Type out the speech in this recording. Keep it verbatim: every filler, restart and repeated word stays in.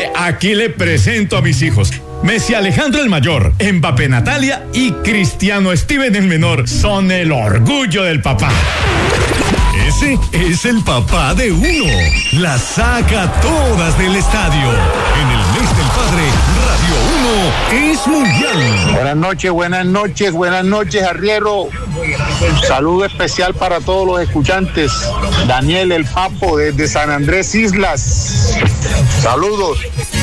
Mire, aquí le presento a mis hijos. Messi Alejandro el mayor, Mbappé Natalia y Cristiano Steven el menor son el orgullo del papá. Ese es el papá de uno. Las saca todas del estadio. En el mes del padre, Radio uno es mundial. Buenas noches, buenas noches, buenas noches, arriero. Saludo especial para todos los escuchantes. Daniel el Papo desde San Andrés Islas. Saludos.